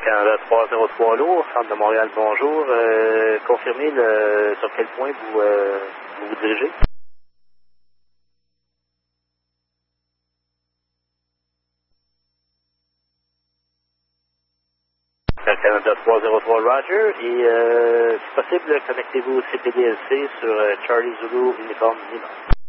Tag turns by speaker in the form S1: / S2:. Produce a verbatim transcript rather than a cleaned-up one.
S1: Canada trois zéro trois lourd, centre de Montréal, bonjour. Euh, confirmez le, sur quel point vous, euh, vous vous dirigez. Air Canada trois zéro trois, Roger. Et euh, si possible, connectez-vous au C P D L C sur euh, Charlie Zulu Uniforme Lima.